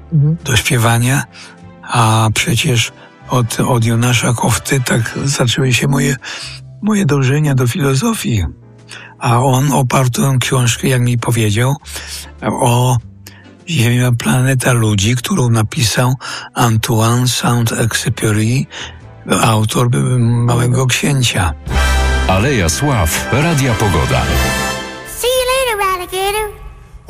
do śpiewania, a przecież od Jonasza Kofty tak zaczęły się moje dążenia do filozofii. A on oparł tę książkę, jak mi powiedział, o Ziemia, planeta ludzi, którą napisał Antoine Saint-Exupéry, autor Małego Księcia. Aleja Sław, Radia Pogoda.